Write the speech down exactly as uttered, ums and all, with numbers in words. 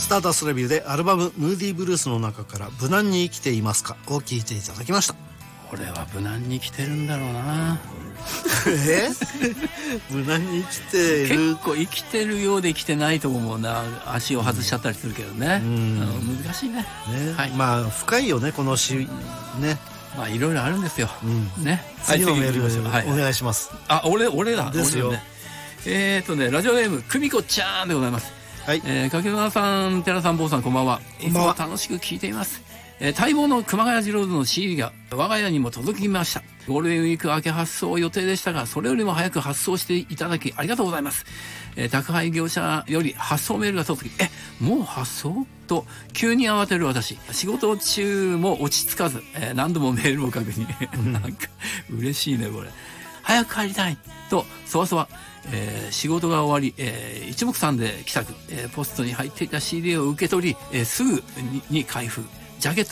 スターダストレビューでアルバムムーディーブルースの中から無難に生きていますかを聴いていただきました。 俺は無難に生きてるんだろうなえ無難に生きてる。 結構生きてるようで生きてないとこもな、足を外しちゃったりするけどね、うん、難しいね。 ね、 はい、 まあ深いよねこの詩ね。 まあいろいろあるんですよ、うん、ね。 次のメールを、はい、お願いします。 あ、俺俺だですよ。 ね、えー、っとねラジオネーム久美子ちゃんでございます。はい、えー、掛川さん、寺さん、坊さん、こんばんは。いつも楽しく聞いています。えー、待望の熊谷次郎の シーディー が我が家にも届きました。ゴールデンウィーク明け発送予定でしたが、それよりも早く発送していただきありがとうございます。えー、宅配業者より発送メールが届き、え、もう発送と急に慌てる私。仕事中も落ち着かず、えー、何度もメールを確認。なんか嬉しいねこれ。早く帰りたいとそわそわ。えー、仕事が終わり、えー、一目散で帰宅、えー、ポストに入っていた シーディー を受け取り、えー、すぐにに開封。ジャケット